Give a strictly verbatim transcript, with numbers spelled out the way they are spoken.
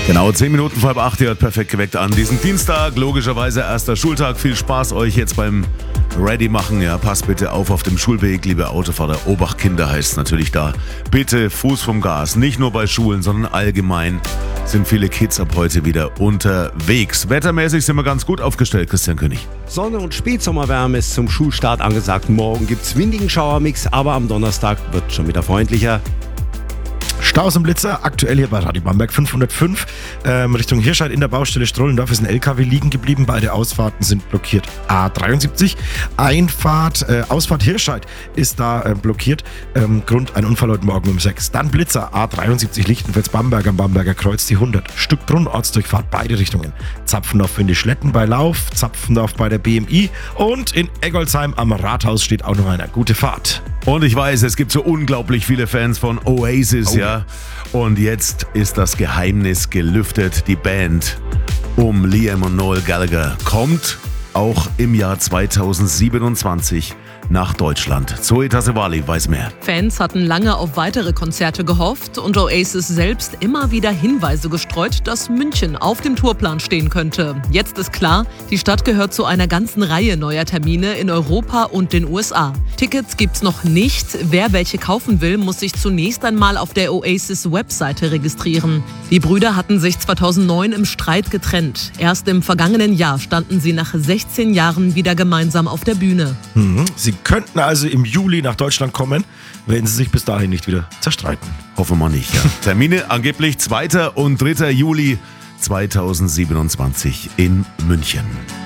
Genau, zehn Minuten vor halb acht, ihr hört perfekt geweckt an diesem Dienstag, logischerweise erster Schultag. Viel Spaß euch jetzt beim Ready machen. Ja, passt bitte auf auf dem Schulweg, liebe Autofahrer. Obacht Kinder heißt es natürlich da. Bitte Fuß vom Gas, nicht nur bei Schulen, sondern allgemein sind viele Kids ab heute wieder unterwegs. Wettermäßig sind wir ganz gut aufgestellt, Christian König. Sonne und Spätsommerwärme ist zum Schulstart angesagt. Morgen gibt's windigen Schauermix, aber am Donnerstag wird schon wieder freundlicher. Staus und Blitzer, aktuell hier bei Radio Bamberg fünfhundertfünf, ähm, Richtung Hirscheid in der Baustelle Strollendorf ist ein L K W liegen geblieben, beide Ausfahrten sind blockiert. A dreiundsiebzig, Einfahrt, äh, Ausfahrt Hirscheid ist da äh, blockiert, ähm, Grund ein Unfall heute Morgen um sechs. Dann Blitzer, A dreiundsiebzig Lichtenfels-Bamberg am Bamberger Kreuz, die hundert, Stückbrunn, Ortsdurchfahrt, beide Richtungen. Zapfendorf in die Schletten bei Lauf, Zapfendorf bei der B M I und in Eggolsheim am Rathaus steht auch noch einer. Gute Fahrt. Und ich weiß, es gibt so unglaublich viele Fans von Oasis, oh. ja. Und jetzt ist das Geheimnis gelüftet. Die Band um Liam und Noel Gallagher kommt auch im Jahr zweitausendsiebenundzwanzig nach Deutschland. Zoe Tassevali weiß mehr. Fans hatten lange auf weitere Konzerte gehofft und Oasis selbst immer wieder Hinweise gestreut, dass München auf dem Tourplan stehen könnte. Jetzt ist klar, die Stadt gehört zu einer ganzen Reihe neuer Termine in Europa und den U S A. Tickets gibt's noch nicht. Wer welche kaufen will, muss sich zunächst einmal auf der Oasis-Webseite registrieren. Die Brüder hatten sich zweitausendneun im Streit getrennt. Erst im vergangenen Jahr standen sie nach sechzehn Jahren wieder gemeinsam auf der Bühne. Mhm. Sie könnten also im Juli nach Deutschland kommen, wenn sie sich bis dahin nicht wieder zerstreiten. Hoffen wir nicht, ja. Termine angeblich zweiter und dritter Juli zweitausendsiebenundzwanzig in München.